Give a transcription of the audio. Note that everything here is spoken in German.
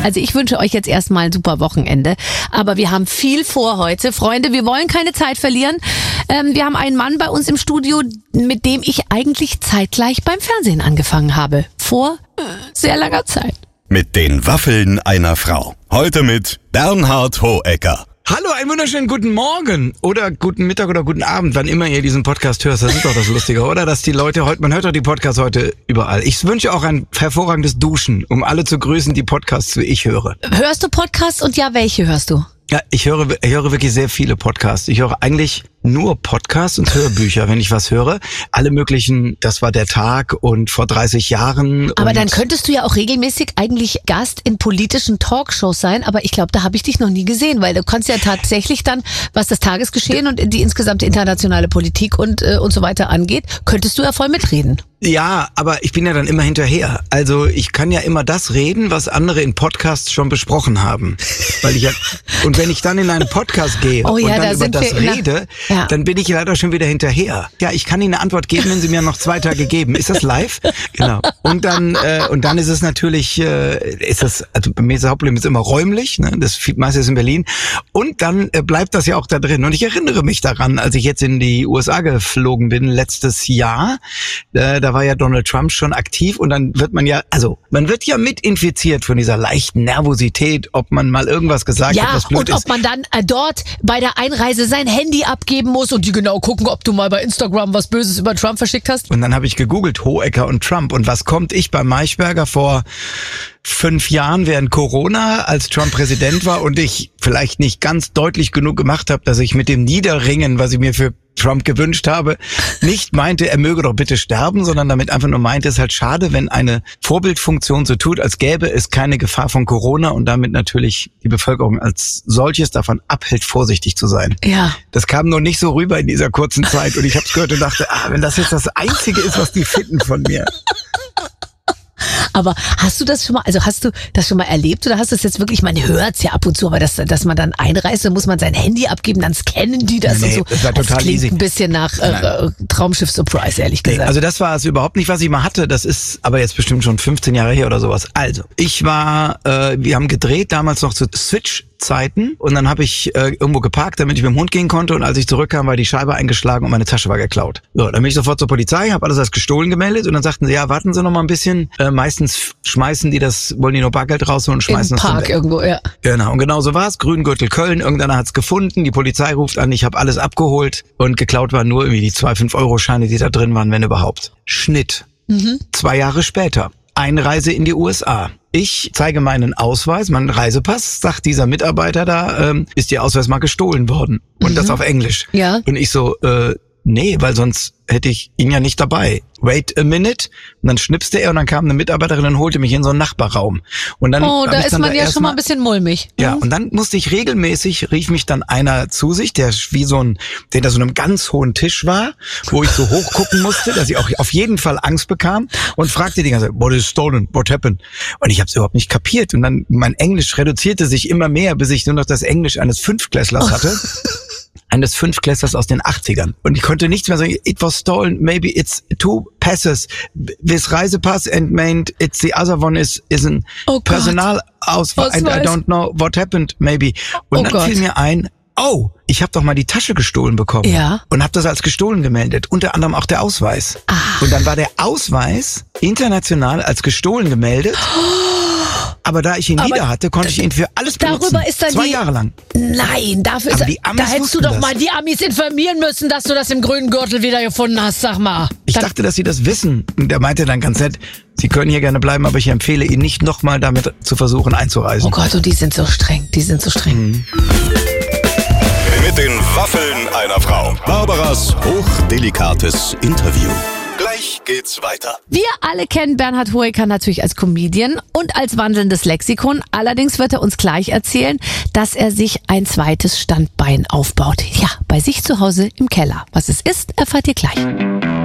Also ich wünsche euch jetzt erstmal ein super Wochenende. Aber wir haben viel vor heute. Freunde, wir wollen keine Zeit verlieren. Wir haben einen Mann bei uns im Studio, mit dem ich eigentlich zeitgleich beim Fernsehen angefangen habe. Vor sehr langer Zeit. Mit den Waffeln einer Frau. Heute mit Bernhard Hoëcker. Hallo, einen wunderschönen guten Morgen oder guten Mittag oder guten Abend, wann immer ihr diesen Podcast hört. Das ist doch das Lustige, oder? Dass die Leute heute, man hört doch die Podcasts heute überall. Ich wünsche auch ein hervorragendes Duschen, um alle zu grüßen, die Podcasts wie ich höre. Hörst du Podcasts und ja, welche hörst du? Ja, ich höre wirklich sehr viele Podcasts. Ich höre eigentlich nur Podcasts und Hörbücher, wenn ich was höre. Alle möglichen, das war der Tag und vor 30 Jahren. Aber dann könntest du ja auch regelmäßig eigentlich Gast in politischen Talkshows sein. Aber ich glaube, da habe ich dich noch nie gesehen, weil du kannst ja tatsächlich dann, was das Tagesgeschehen und die insgesamte internationale Politik und so weiter angeht, könntest du ja voll mitreden. Ja, aber ich bin ja dann immer hinterher. Also ich kann ja immer das reden, was andere in Podcasts schon besprochen haben. Weil ich ja, und wenn ich dann in einen Podcast gehe und dann über das rede, dann bin ich leider schon wieder hinterher. Ja, ich kann Ihnen eine Antwort geben, wenn Sie mir noch 2 Tage geben. Ist das live? Genau. Und dann ist es natürlich, also bei mir ist das Hauptproblem ist immer räumlich, ne? Das meiste ist in Berlin. Und dann bleibt das ja auch da drin. Und ich erinnere mich daran, als ich jetzt in die USA geflogen bin, letztes Jahr, da war ja Donald Trump schon aktiv und dann wird man wird ja mit infiziert von dieser leichten Nervosität, ob man mal irgendwas gesagt hat, was blöd ist. Und ob man dann dort bei der Einreise sein Handy abgeben muss und die genau gucken, ob du mal bei Instagram was Böses über Trump verschickt hast. Und dann habe ich gegoogelt, Hoëcker und Trump. Und was kommt? Ich bei Maischberger vor 5 Jahren während Corona, als Trump Präsident war und ich vielleicht nicht ganz deutlich genug gemacht habe, dass ich mit dem Niederringen, was ich mir für Trump gewünscht habe, nicht meinte, er möge doch bitte sterben, sondern damit einfach nur meinte, es ist halt schade, wenn eine Vorbildfunktion so tut, als gäbe es keine Gefahr von Corona und damit natürlich die Bevölkerung als solches davon abhält, vorsichtig zu sein. Ja. Das kam noch nicht so rüber in dieser kurzen Zeit und ich habe es gehört und dachte, wenn das jetzt das Einzige ist, was die finden von mir. Aber hast du das schon mal erlebt oder hast du es jetzt wirklich, man hört es ja ab und zu, aber dass man dann einreist, dann muss man sein Handy abgeben, dann scannen die das und so. Das war total klingt easy. Ein bisschen nach Traumschiff Surprise, ehrlich gesagt. Also das war es überhaupt nicht, was ich mal hatte. Das ist aber jetzt bestimmt schon 15 Jahre her oder sowas. Also, wir haben gedreht damals noch zu Switch-Zeiten und dann habe ich irgendwo geparkt, damit ich mit dem Hund gehen konnte und als ich zurückkam, war die Scheibe eingeschlagen und meine Tasche war geklaut. So, dann bin ich sofort zur Polizei, habe alles als gestohlen gemeldet und dann sagten sie, ja, warten Sie noch mal ein bisschen. Meistens schmeißen die wollen die nur Bargeld rausholen und schmeißen das im Park irgendwo, ja. Genau, und genau so war's. Grüngürtel Köln, irgendeiner hat's gefunden, die Polizei ruft an, ich habe alles abgeholt und geklaut waren nur irgendwie die 2 5-Euro-Scheine, die da drin waren, wenn überhaupt. Schnitt. 2 Jahre später. Einreise in die USA. Ich zeige meinen Ausweis, meinen Reisepass, sagt dieser Mitarbeiter da, ist Ihr Ausweis mal gestohlen worden. Und das auf Englisch. Ja. Und ich so, nee, weil sonst hätte ich ihn ja nicht dabei. Wait a minute. Und dann schnipste er und dann kam eine Mitarbeiterin und holte mich in so einen Nachbarraum. Und dann da ist man ja schon mal ein bisschen mulmig. Ja, und dann musste ich rief mich dann einer zu sich, der so einem ganz hohen Tisch war, wo ich so hoch gucken musste, dass ich auch auf jeden Fall Angst bekam und fragte die ganze Zeit, what is stolen? What happened? Und ich habe es überhaupt nicht kapiert. Und dann mein Englisch reduzierte sich immer mehr, bis ich nur noch das Englisch eines Fünftklässlers hatte. Eines Fünftklässlers aus den 80ern. Und ich konnte nichts mehr sagen, it was stolen, maybe it's 2 passes with Reisepass and meant it's the other one is an Personalausweis and I don't know what happened, maybe. Und dann fiel mir ein, ich habe doch mal die Tasche gestohlen bekommen. Ja. Und habe das als gestohlen gemeldet. Unter anderem auch der Ausweis. Und dann war der Ausweis international als gestohlen gemeldet. Aber da ich ihn wieder hatte, konnte ich ihn für alles benutzen. Darüber ist dann 2 Jahre lang. Nein, dafür ist da hättest du doch mal die Amis informieren müssen, dass du das im grünen Gürtel wieder gefunden hast, sag mal. Ich dachte, dass sie das wissen. Und der meinte dann ganz nett, Sie können hier gerne bleiben, aber ich empfehle Ihnen nicht nochmal damit zu versuchen einzureisen. Oh Gott, und die sind so streng, Mit den Waffeln einer Frau. Barbaras hochdelikates Interview. Gleich geht's weiter. Wir alle kennen Bernhard Hoëcker natürlich als Comedian und als wandelndes Lexikon. Allerdings wird er uns gleich erzählen, dass er sich ein zweites Standbein aufbaut. Ja, bei sich zu Hause im Keller. Was es ist, erfahrt ihr gleich.